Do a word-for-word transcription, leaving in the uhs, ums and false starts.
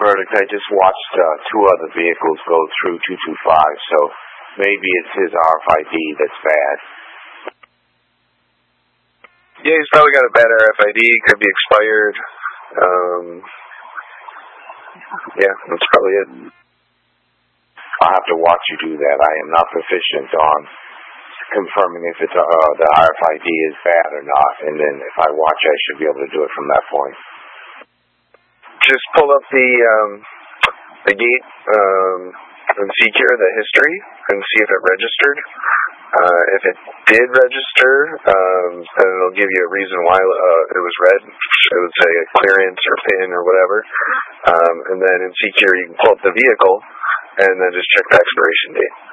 verdict. I just watched uh, two other vehicles go through two two five, so maybe it's his R F I D that's bad. Yeah, he's probably got a bad R F I D. Could be expired. Um, yeah, that's probably it. I'll have to watch you do that. I am not proficient on confirming if it's uh, the R F I D is bad or not, and then if I watch, I should be able to do it from that point. Just pull up the um, the gate um, and secure the history and see if it registered. Uh, if it did register, um, then it'll give you a reason why uh, it was red. It would say a clearance or pin or whatever. Um, and then in secure, you can pull up the vehicle and then just check the expiration date.